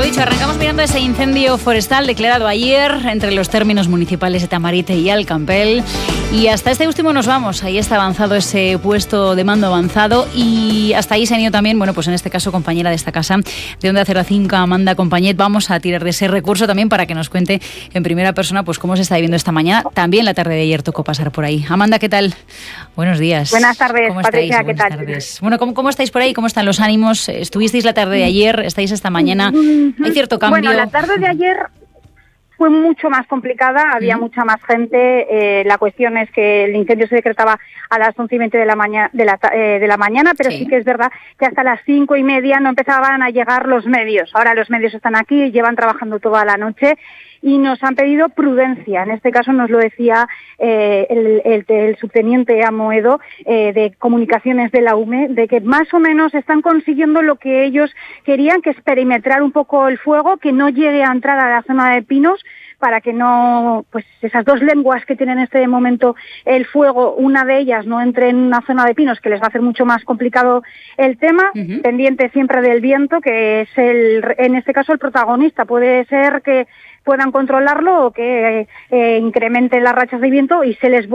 dicho, arrancamos mirando ese incendio forestal declarado ayer entre los términos municipales de Tamarite y Alcampel. Y hasta este último nos vamos. Ahí está avanzado ese puesto de mando avanzado y hasta ahí se han ido también, bueno, pues en este caso compañera de esta casa de Onda Cero Cinco, Amanda Compañet. Vamos a tirar de ese recurso también para que nos cuente en primera persona pues cómo se está viviendo esta mañana. También la tarde de ayer tocó pasar por ahí. Amanda, ¿qué tal? Buenos días. Buenas tardes, ¿Cómo Patricia, estáis? ¿qué tal? Tardes. Bueno, ¿cómo estáis por ahí? ¿Cómo están los ánimos? ¿Estuvisteis la tarde de ayer? ¿Estáis esta mañana? ¿Hay cierto cambio? Bueno, la tarde de ayer fue mucho más complicada, había mucha más gente. La cuestión es que el incendio se decretaba a las 11:20 de la mañana, pero sí que es verdad que hasta las 5:30 no empezaban a llegar los medios. Ahora los medios están aquí, llevan trabajando toda la noche y nos han pedido prudencia. En este caso nos lo decía el subteniente Amoedo de Comunicaciones de la UME, de que más o menos están consiguiendo lo que ellos querían, que es perimetrar un poco el fuego, que no llegue a entrar a la zona de pinos, para que no, pues esas dos lenguas que tiene en este momento el fuego, una de ellas no entre en una zona de pinos, que les va a hacer mucho más complicado el tema, pendiente siempre del viento, que es en este caso el protagonista. Puede ser que puedan controlarlo o que incrementen las rachas de viento y se les